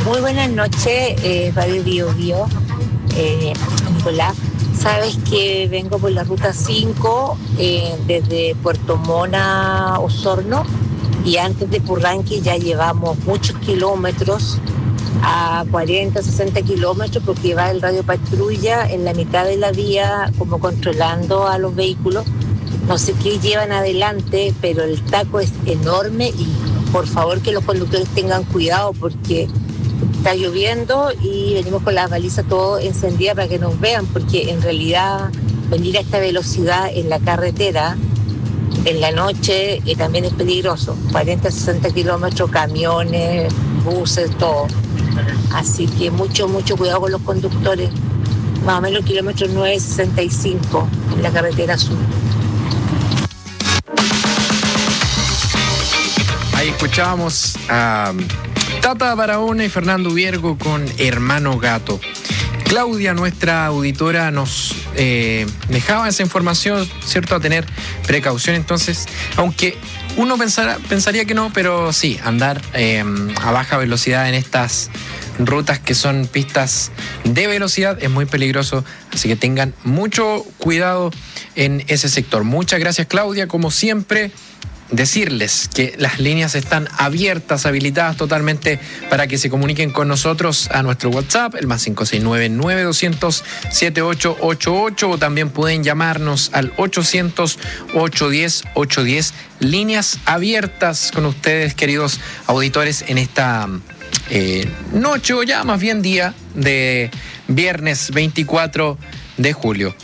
Muy buenas noches, Radio Bio Bio. Nicolás, sabes que vengo por la ruta 5 desde Puerto Mona, Osorno, y antes de Purranque ya llevamos muchos kilómetros, a 40, 60 kilómetros, porque va el radio patrulla en la mitad de la vía como controlando a los vehículos. No sé qué llevan adelante, pero el taco es enorme y por favor que los conductores tengan cuidado porque está lloviendo y venimos con las balizas todo encendidas para que nos vean, porque en realidad venir a esta velocidad en la carretera en la noche también es peligroso. 40, 60 kilómetros, camiones, buses, todo. Así que mucho cuidado con los conductores. Más o menos el kilómetro 965 en la carretera sur. Ahí escuchábamos a Tata Barahona y Fernando Viergo con Hermano Gato. Claudia, nuestra auditora, nos dejaba esa información, ¿cierto? A tener precaución, entonces, aunque uno pensaría que no, pero sí, andar a baja velocidad en estas rutas que son pistas de velocidad es muy peligroso, así que tengan mucho cuidado en ese sector. Muchas gracias, Claudia, como siempre. Decirles que las líneas están abiertas, habilitadas totalmente para que se comuniquen con nosotros a nuestro WhatsApp, el más 569-9200-7888, o también pueden llamarnos al 800-810-810. Líneas abiertas con ustedes, queridos auditores, en esta noche, o ya más bien día de viernes 24 de julio.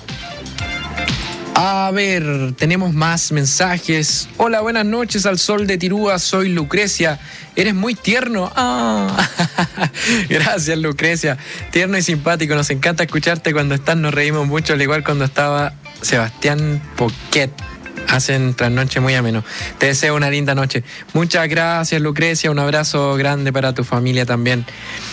A ver, tenemos más mensajes. Hola, buenas noches al sol de Tirúa, soy Lucrecia. Eres muy tierno. Ah. Gracias, Lucrecia. Tierno y simpático. Nos encanta escucharte cuando estás. Nos reímos mucho, al igual cuando estaba Sebastián Poquet. Hacen trasnoche muy ameno. Te deseo una linda noche. Muchas gracias, Lucrecia. Un abrazo grande para tu familia también.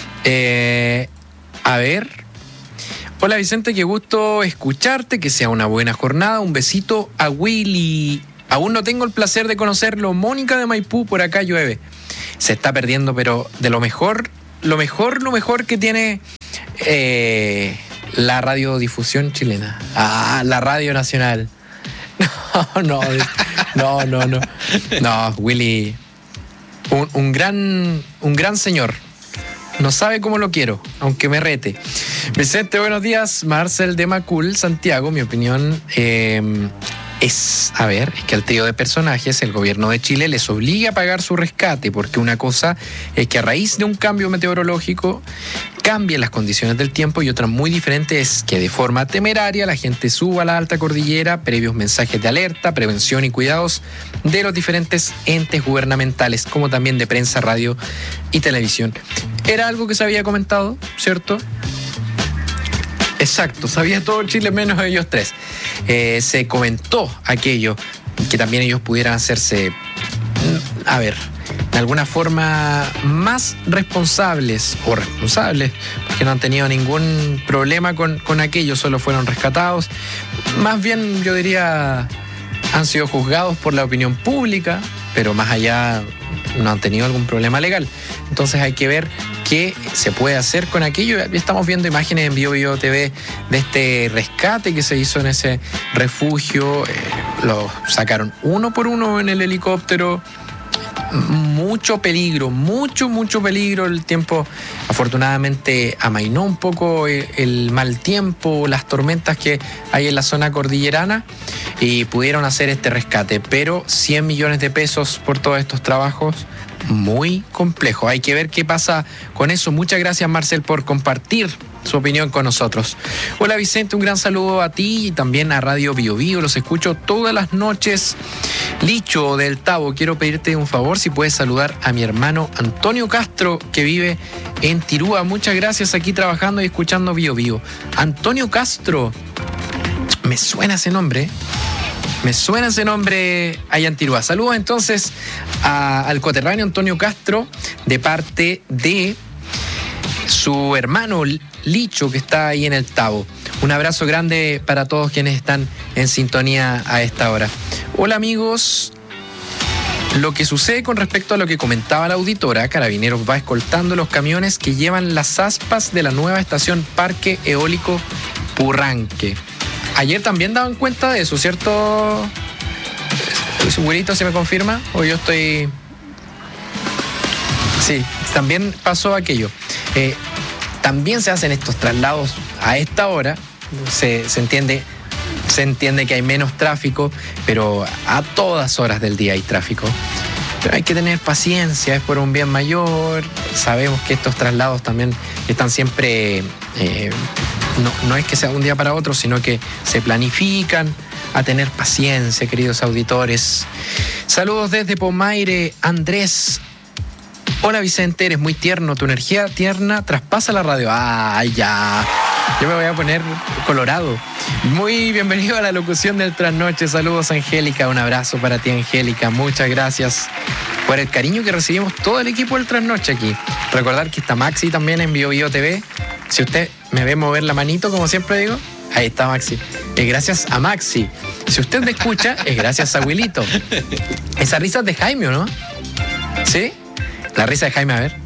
A ver. Hola Vicente, qué gusto escucharte, que sea una buena jornada. Un besito a Willy. Aún no tengo el placer de conocerlo. Mónica de Maipú, por acá llueve. Se está perdiendo, pero de lo mejor que tiene la radiodifusión chilena. Ah, la Radio Nacional. No, Willy, un gran señor. No sabe cómo lo quiero, aunque me rete. Vicente, buenos días. Marcel de Macul, Santiago. Mi opinión es que al trío de personajes el gobierno de Chile les obliga a pagar su rescate, porque una cosa es que a raíz de un cambio meteorológico cambien las condiciones del tiempo, y otra muy diferente es que de forma temeraria la gente suba a la alta cordillera previos mensajes de alerta, prevención y cuidados de los diferentes entes gubernamentales, como también de prensa, radio y televisión. Era algo que se había comentado, ¿cierto? Exacto, sabía todo Chile menos ellos tres. Se comentó aquello, que también ellos pudieran hacerse, de alguna forma más responsables, porque no han tenido ningún problema con aquello, solo fueron rescatados. Más bien, yo diría, han sido juzgados por la opinión pública, pero más allá no han tenido algún problema legal. Entonces hay que ver qué se puede hacer con aquello. Estamos viendo imágenes en Bio Bio TV de este rescate que se hizo en ese refugio. Lo sacaron uno por uno en el helicóptero. Mucho peligro. El tiempo afortunadamente amainó un poco el mal tiempo, las tormentas que hay en la zona cordillerana, y pudieron hacer este rescate. Pero 100 millones de pesos por todos estos trabajos, muy complejo. Hay que ver qué pasa con eso. Muchas gracias, Marcel, por compartir su opinión con nosotros. Hola Vicente, un gran saludo a ti y también a Radio Bio Bio. Los escucho todas las noches. Licho del Tabo, quiero pedirte un favor, si puedes saludar a mi hermano Antonio Castro, que vive en Tirúa. Muchas gracias, aquí trabajando y escuchando Bio Bio. Antonio Castro, me suena ese nombre allá en Tirúa. Saludos entonces al coterráneo Antonio Castro de parte de su hermano Licho, que está ahí en el Tabo. Un abrazo grande para todos quienes están en sintonía a esta hora. Hola amigos, Lo que sucede con respecto a lo que comentaba la auditora, Carabineros va escoltando los camiones que llevan las aspas de la nueva estación Parque Eólico Purranque. Ayer también daban cuenta de eso, ¿cierto? ¿Segurito se me confirma? ¿O yo estoy...? Sí, también pasó aquello. También se hacen estos traslados a esta hora. Se entiende que hay menos tráfico, pero a todas horas del día hay tráfico. Pero hay que tener paciencia, es por un bien mayor. Sabemos que estos traslados también están siempre... no es que sea de un día para otro, sino que se planifican. A tener paciencia, queridos auditores. Saludos desde Pomaire, Andrés. Hola Vicente, eres muy tierno, tu energía tierna traspasa la radio. ¡Ay, ya! Yo me voy a poner colorado. Muy bienvenido a la locución del Trasnoche. Saludos, Angélica, un abrazo para ti, Angélica. Muchas gracias por el cariño que recibimos todo el equipo del Trasnoche aquí. Recordar que está Maxi también en BioBio TV. Si usted me ve mover la manito, como siempre digo, ahí está Maxi. Es gracias a Maxi. Si usted me escucha, es gracias a Wilito. Esa risa es de Jaime, ¿no? ¿Sí? La risa de Jaime, a ver.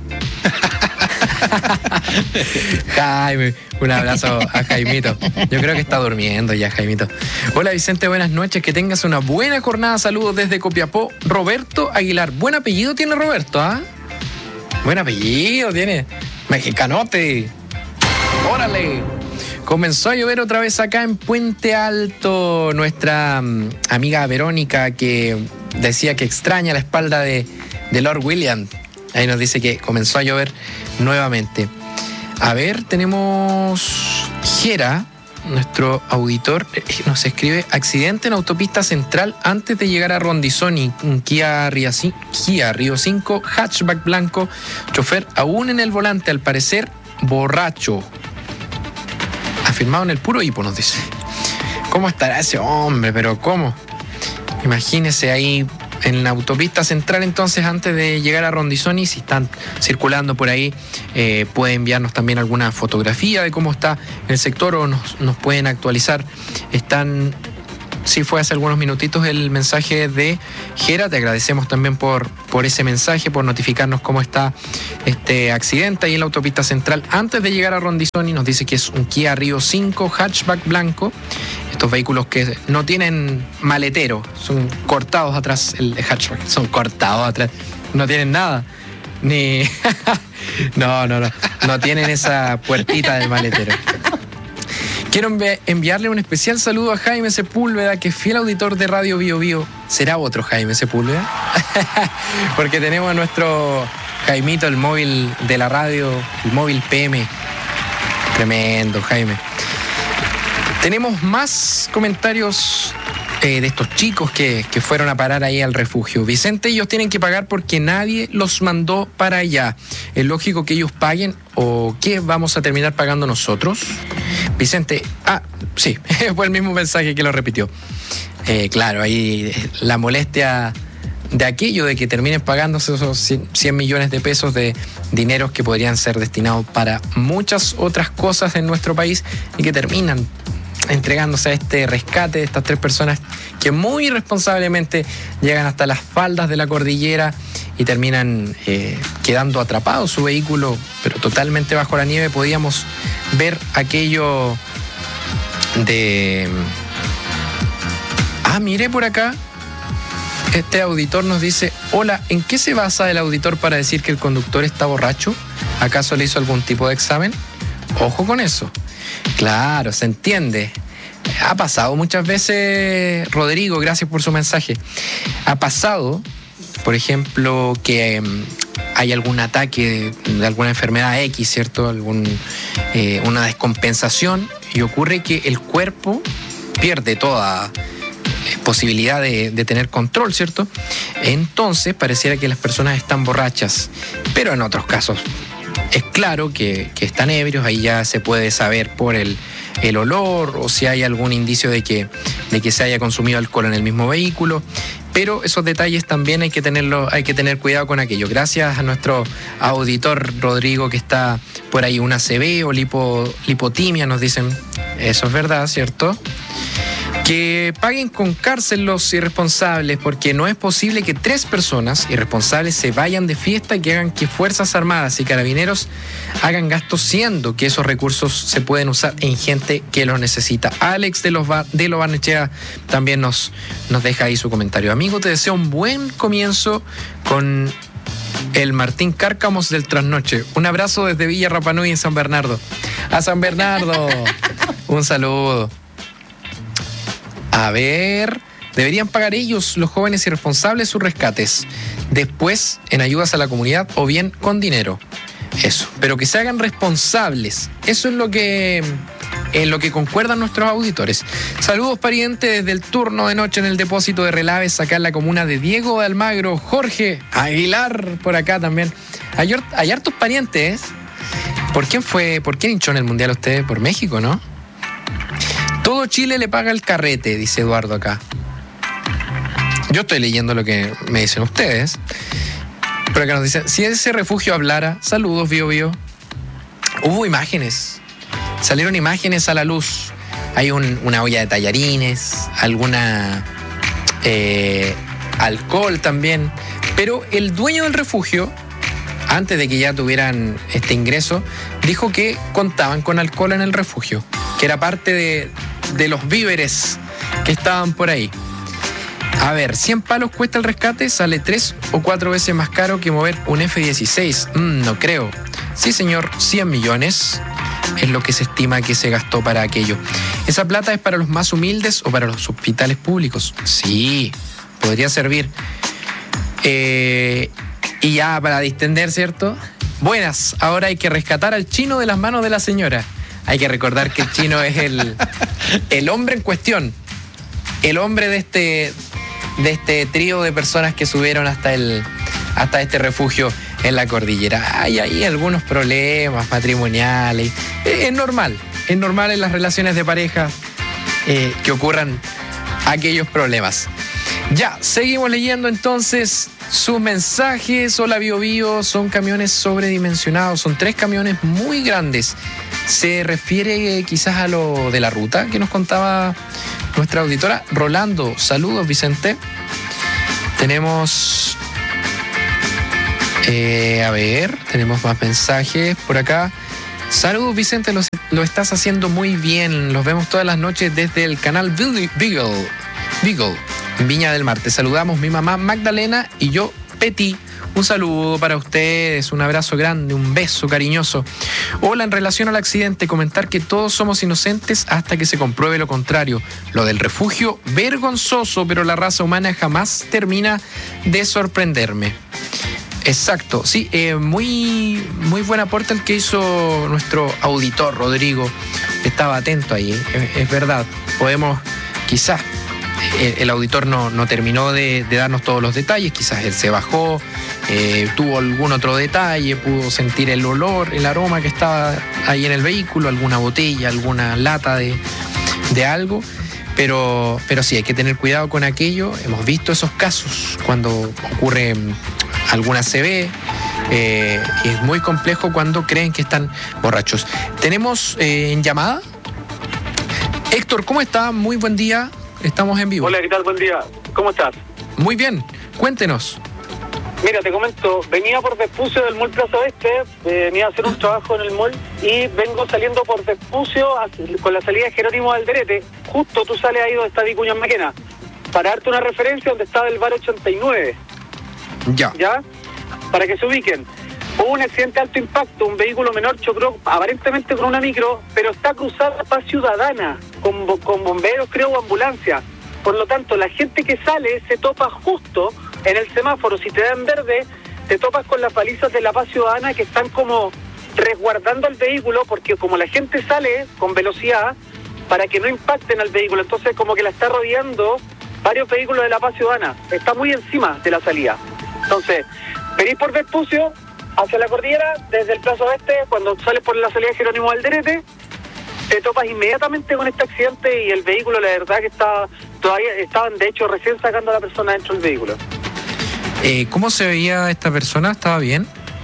Jaime, un abrazo a Jaimito. Yo creo que está durmiendo ya, Jaimito. Hola Vicente, buenas noches, que tengas una buena jornada. Saludos desde Copiapó, Roberto Aguilar. Buen apellido tiene Roberto, ¿ah? Buen apellido tiene. Mexicanote. Órale. Comenzó a llover otra vez acá en Puente Alto. Nuestra amiga Verónica, que decía que extraña la espalda de Lord William. Ahí nos dice que comenzó a llover nuevamente. A ver, tenemos Jera, nuestro auditor, nos escribe: accidente en autopista central antes de llegar a Rondizoni. Un Kia Rio 5, hatchback blanco, chofer aún en el volante, al parecer borracho. Afirmado en el puro hipo, nos dice. ¿Cómo estará ese hombre? ¿Pero cómo? Imagínese ahí en la autopista central, entonces, antes de llegar a Rondizoni. Si están circulando por ahí, puede enviarnos también alguna fotografía de cómo está el sector, o nos pueden actualizar. Sí, fue hace algunos minutitos el mensaje de Jera. Te agradecemos también por ese mensaje, por notificarnos cómo está este accidente ahí en la autopista central antes de llegar a Rondizoni. Nos dice que es un Kia Rio 5 hatchback blanco. Estos vehículos que no tienen maletero, son cortados atrás, el hatchback, son cortados atrás, no tienen nada, ni... no tienen esa puertita del maletero. Quiero enviarle un especial saludo a Jaime Sepúlveda, que es fiel auditor de Radio BioBio. ¿Será otro Jaime Sepúlveda? Porque tenemos a nuestro Jaimito, el móvil de la radio, el móvil PM. Tremendo, Jaime. Tenemos más comentarios de estos chicos que fueron a parar ahí al refugio. Vicente, ellos tienen que pagar porque nadie los mandó para allá. ¿Es lógico que ellos paguen o qué vamos a terminar pagando nosotros? Vicente, sí, fue el mismo mensaje que lo repitió. Claro, ahí la molestia de aquello de que terminen pagándose esos 100 millones de pesos de dineros que podrían ser destinados para muchas otras cosas en nuestro país y que terminan entregándose a este rescate de estas 3 personas que muy irresponsablemente llegan hasta las faldas de la cordillera y terminan quedando atrapados su vehículo, pero totalmente bajo la nieve. Podíamos ver aquello de... Mire por acá. Este auditor nos dice: hola, ¿en qué se basa el auditor para decir que el conductor está borracho? ¿Acaso le hizo algún tipo de examen? Ojo con eso. Claro, se entiende. Ha pasado muchas veces, Rodrigo, gracias por su mensaje. Ha pasado, por ejemplo, que hay algún ataque de alguna enfermedad X, ¿cierto? Una descompensación, y ocurre que el cuerpo pierde toda posibilidad de tener control, ¿cierto? Entonces pareciera que las personas están borrachas, pero en otros casos es claro que están ebrios. Ahí ya se puede saber por el olor, o si hay algún indicio de que se haya consumido alcohol en el mismo vehículo. Pero esos detalles también hay que tener cuidado con aquello. Gracias a nuestro auditor Rodrigo, que está por ahí, una ACV o lipotimia, nos dicen. Eso es verdad, ¿cierto? Que paguen con cárcel los irresponsables, porque no es posible que 3 personas irresponsables se vayan de fiesta y que hagan que Fuerzas Armadas y Carabineros hagan gastos, siendo que esos recursos se pueden usar en gente que los necesita. Alex de Lo Barnechea también nos deja ahí su comentario. Amigo, te deseo un buen comienzo con el Martín Cárcamos del Trasnoche. Un abrazo desde Villa Rapa Nui en San Bernardo. A San Bernardo, un saludo. A ver, deberían pagar ellos, los jóvenes irresponsables, sus rescates. Después en ayudas a la comunidad o bien con dinero. Eso, pero que se hagan responsables. Eso es lo que concuerdan nuestros auditores. Saludos, pariente, desde el turno de noche en el depósito de Relaves, acá en la comuna de Diego de Almagro. Jorge Aguilar por acá también. Hay hartos parientes. ¿Por quién hinchó en el Mundial usted? Por México, ¿no? Todo Chile le paga el carrete, dice Eduardo acá. Yo estoy leyendo lo que me dicen ustedes. Pero acá nos dicen, si ese refugio hablara, saludos, Bio Bio. Hubo imágenes. Salieron imágenes a la luz. Hay una olla de tallarines, alguna alcohol también. Pero el dueño del refugio, antes de que ya tuvieran este ingreso, dijo que contaban con alcohol en el refugio, que era parte de los víveres que estaban por ahí. A ver, 100 palos cuesta el rescate, sale 3 o 4 veces más caro que mover un F-16. No creo. Sí, señor, 100 millones es lo que se estima que se gastó para aquello. ¿Esa plata es para los más humildes o para los hospitales públicos? Sí, podría servir. Y ya para distender, ¿cierto? Buenas, ahora hay que rescatar al chino de las manos de la señora. Hay que recordar que el chino es el hombre en cuestión. El hombre de este trío de personas que subieron hasta este refugio en la cordillera. Hay ahí algunos problemas matrimoniales. Es normal en las relaciones de pareja que ocurran aquellos problemas. Ya, seguimos leyendo entonces sus mensajes. Hola, Bio Bio, son camiones sobredimensionados, son 3 camiones muy grandes. ¿Se refiere quizás a lo de la ruta que nos contaba nuestra auditora? Rolando, saludos, Vicente. Tenemos, tenemos más mensajes por acá. Saludos, Vicente, lo estás haciendo muy bien. Los vemos todas las noches desde el canal Beagle, en Viña del Mar. Te saludamos mi mamá Magdalena y yo, Peti. Un saludo para ustedes, un abrazo grande, un beso cariñoso. Hola, en relación al accidente, comentar que todos somos inocentes hasta que se compruebe lo contrario. Lo del refugio, vergonzoso, pero la raza humana jamás termina de sorprenderme. Exacto, sí, muy buen aporte el que hizo nuestro auditor Rodrigo. Estaba atento ahí, es verdad. Podemos, quizás, el auditor no terminó de darnos todos los detalles, quizás él se bajó, tuvo algún otro detalle, pudo sentir el olor, el aroma que estaba ahí en el vehículo, alguna botella, alguna lata de algo, pero sí, hay que tener cuidado con aquello. Hemos visto esos casos cuando ocurre alguna CB, es muy complejo cuando creen que están borrachos. Tenemos en llamada Héctor, ¿cómo está? Muy buen día. Estamos en vivo. Hola, ¿qué tal? Buen día. ¿Cómo estás? Muy bien. Cuéntenos. Mira, te comento. Venía por Vespucio del Mall Plaza Oeste, venía a hacer un trabajo en el mall y vengo saliendo por Vespucio con la salida de Jerónimo Alderete. Justo tú sales ahí donde está Vicuña Maquena. Para darte una referencia donde estaba el bar 89. Ya. ¿Ya? Para que se ubiquen. Hubo un accidente de alto impacto, un vehículo menor chocó aparentemente con una micro, pero está cruzada la paz ciudadana, con bomberos, creo, o ambulancia. Por lo tanto, la gente que sale se topa justo en el semáforo. Si te dan verde, te topas con las balizas de la paz ciudadana que están como resguardando el vehículo, porque como la gente sale con velocidad, para que no impacten al vehículo, entonces como que la está rodeando varios vehículos de la paz ciudadana. Está muy encima de la salida. Entonces, venís por Vespucio hacia la cordillera, desde el Plaza Oeste, cuando sales por la salida de Jerónimo Alderete, te topas inmediatamente con este accidente y el vehículo, la verdad que estaban de hecho recién sacando a la persona dentro del vehículo. ¿Cómo se veía esta persona? ¿Estaba bien?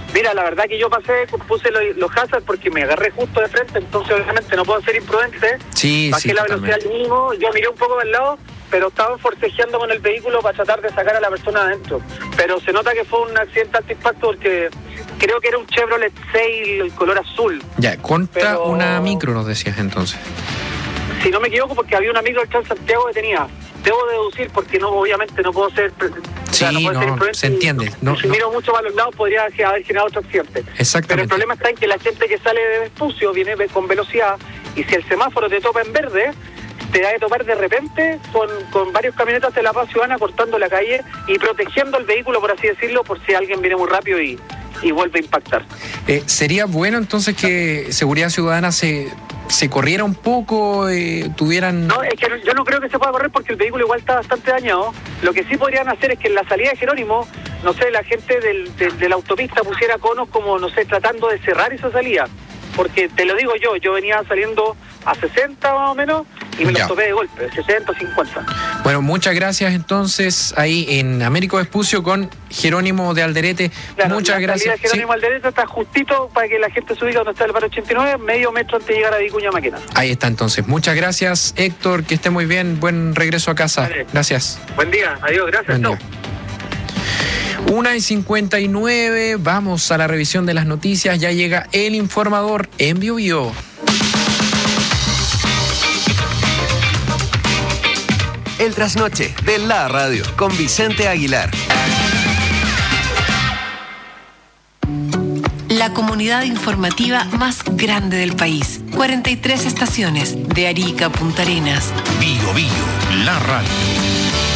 Mira, la verdad que yo puse los hazards porque me agarré justo de frente, entonces obviamente no puedo ser imprudente. Sí, bajé la velocidad al mínimo, yo miré un poco del lado, pero estaban forcejeando con el vehículo para tratar de sacar a la persona adentro. Pero se nota que fue un accidente alto impacto porque creo que era un Chevrolet Sail, el color azul. Ya, contra una micro nos decías entonces. Si no me equivoco, porque había una micro del Transantiago que tenía. Debo deducir porque obviamente no puedo ser... Sí, se entiende. Si miro mucho para los lados podría haber generado otro accidente. Exactamente. Pero el problema está en que la gente que sale de Vespucio viene con velocidad y si el semáforo te topa en verde, te da de topar de repente con varios camionetas de la Paz Ciudadana cortando la calle y protegiendo el vehículo, por así decirlo, por si alguien viene muy rápido y vuelve a impactar. ¿Sería bueno entonces que Seguridad Ciudadana se corriera un poco, tuvieran...? No, es que yo no creo que se pueda correr porque el vehículo igual está bastante dañado. Lo que sí podrían hacer es que en la salida de Jerónimo, no sé, la gente de la autopista pusiera conos como, no sé, tratando de cerrar esa salida. Porque te lo digo yo venía saliendo a 60 más o menos y me los topé de golpe, 60 o 50. Bueno, muchas gracias entonces ahí en Américo Vespucio con Jerónimo de Alderete. Claro, muchas gracias. La salida de Jerónimo Alderete está justito para que la gente se ubique donde está el paro 89, medio metro antes de llegar a Vicuña Maquena. Ahí está entonces. Muchas gracias, Héctor, que esté muy bien. Buen regreso a casa. Vale. Gracias. Buen día, adiós, gracias. Buen día. 1:59, vamos a la revisión de las noticias. Ya llega el informador en Biobío. El trasnoche de la radio con Vicente Aguilar. La comunidad informativa más grande del país. 43 estaciones de Arica a Punta Arenas. Biobío, la radio.